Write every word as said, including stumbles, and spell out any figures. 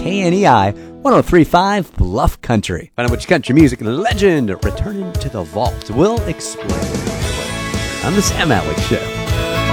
K N E I one oh three point five Bluff Country. Find out which country music legend returning to the vault. We'll explain on the Sam Alex Show.